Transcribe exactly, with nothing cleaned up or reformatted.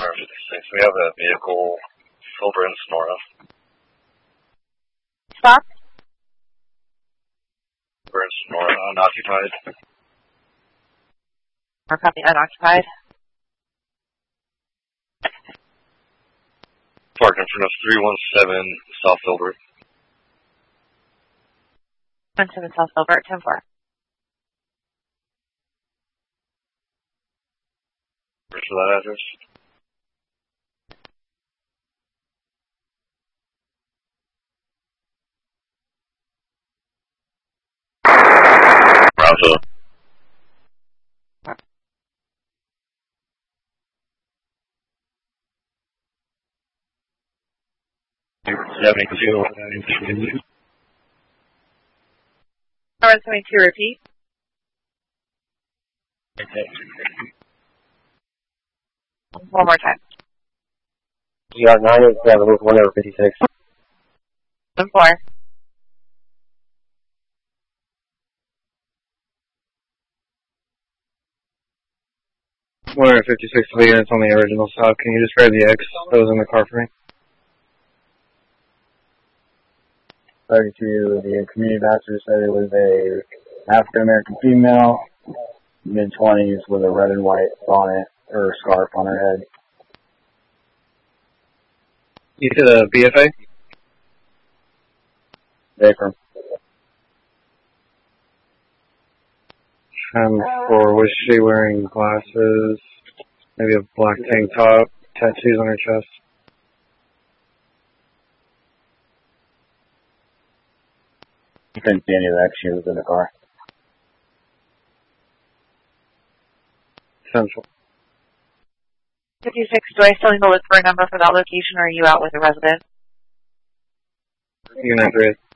One fifty-six. We have a vehicle, Silver and Sonora. Stop. Silver and Sonora, unoccupied. Or copy unoccupied. Parked in front of three one seven South Filbert. one seven South Filbert, ten four. For that address. Bravo. seventy-two. one seventy-two, repeat. Okay. One more time. You got nine eight seven with one over fifty-six. One four. one over fifty-six to the units on the original stop. Can you just grab the X that was in the car for me? thirty-two, the community pastor said it was a African-American female, mid-twenties, with a red and white bonnet or scarf on her head. You said a B F A? Baker. Um, or was she wearing glasses, maybe a black tank top, tattoos on her chest? You couldn't see any of that. She was in the car. Central. fifty-six, do I still need to look for a number for that location, or are you out with a resident? Unit three.